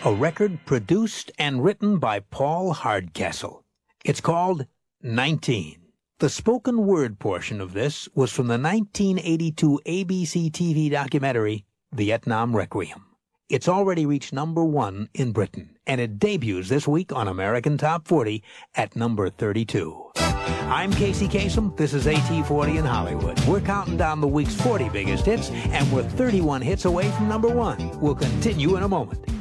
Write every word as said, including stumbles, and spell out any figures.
a record produced and written by Paul Hardcastle. It's called nineteen. The spoken word portion of this was from the nineteen eighty-two A B C T V documentary, Vietnam Requiem. It's already reached number one in Britain, and it debuts this week on American Top forty at number thirty-two. I'm Casey Kasem. This is A T forty in Hollywood. We're counting down the week's forty biggest hits, and we're thirty-one hits away from number one. We'll continue in a moment.